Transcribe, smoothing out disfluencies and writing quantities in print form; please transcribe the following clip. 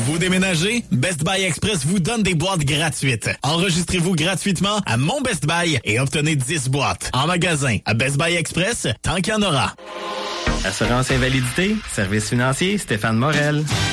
Vous déménagez? Best Buy Express vous donne des boîtes gratuites. Enregistrez-vous gratuitement à mon Best Buy et obtenez 10 boîtes. En magasin, à Best Buy Express, tant qu'il y en aura. Assurance invalidité, service financier, Stéphane Morel.